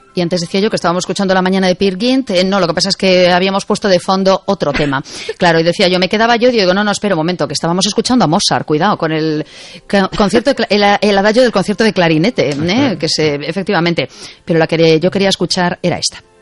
Y antes decía yo que estábamos escuchando La mañana de Peer Gynt. No, lo que pasa es que habíamos puesto de fondo otro tema. Claro, y decía yo, me quedaba yo y digo, no, espera un momento, que estábamos escuchando a Mozart, cuidado, con el concierto, el adagio del concierto de clarinete, que efectivamente, pero la que yo quería escuchar era esta.